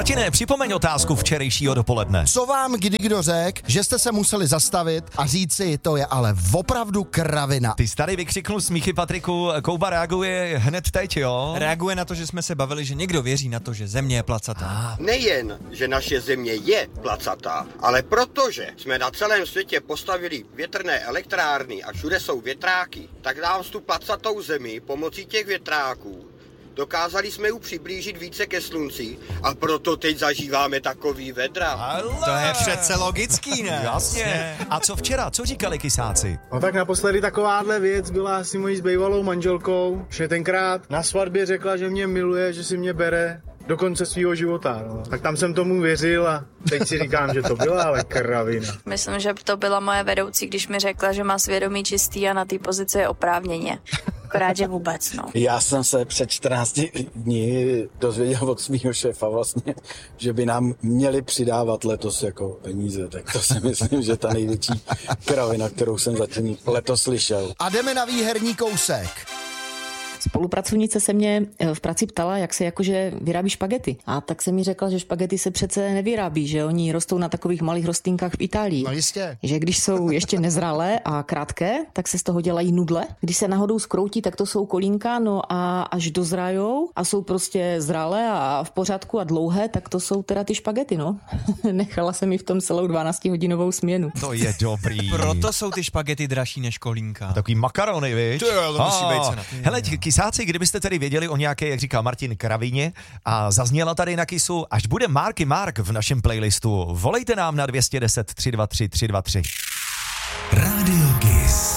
Martine, připomeň otázku včerejšího dopoledne. Co vám kdo řekl, že jste se museli zastavit a říct si, to je ale opravdu kravina. Ty jsi tady vykřiknul smíchy, Patriku, Kouba reaguje hned teď, jo? Reaguje na to, že jsme se bavili, že někdo věří na to, že země je placatá. Nejen, že naše země je placatá, ale protože jsme na celém světě postavili větrné elektrárny a všude jsou větráky, tak nám tu placatou zemi pomocí těch větráků dokázali jsme ji přiblížit více ke slunci a proto teď zažíváme takový vedra. Ale... To je přece logický, ne? Jasně. A co včera? Co říkali kysáci? No tak naposledy takováhle věc byla asi mojí s bývalou manželkou, že tenkrát na svatbě řekla, že mě miluje, že si mě bere do konce svýho života. No. Tak tam jsem tomu věřil a teď si říkám, že to byla ale kravina. Myslím, že to byla moje vedoucí, když mi řekla, že má svědomí čistý a na té pozici je oprávněně. Akorát, že vůbec, no. Já jsem se před 14 dní dozvěděl od svého šéfa vlastně, že by nám měli přidávat letos jako peníze. Tak to si myslím, že ta největší kravina, kterou jsem zatím letos slyšel. A jdeme na výherní kousek. Spolupracovnice se mě v práci ptala, jak se jakože vyrábí špagety. A tak se mi řekla, že špagety se přece nevyrábí, že oni rostou na takových malých rostlinkách v Itálii. No jistě. Že když jsou ještě nezralé a krátké, tak se z toho dělají nudle. Když se náhodou skroutí, tak to jsou kolínka, no a až dozrajou a jsou prostě zralé a v pořádku a dlouhé, tak to jsou teda ty špagety, no. Nechala jsem mi v tom celou 12hodinovou směnu. To je dobrý. Proto jsou ty špagety dražší než kolínka. Takový makarony, viď? To musí být cena. Hele, kysáci, kdybyste tedy věděli o nějaké, jak říká Martin, kravině a zazněla tady na Kisu, až bude Marky Mark v našem playlistu, volejte nám na 210 323 323. Radio Kiss.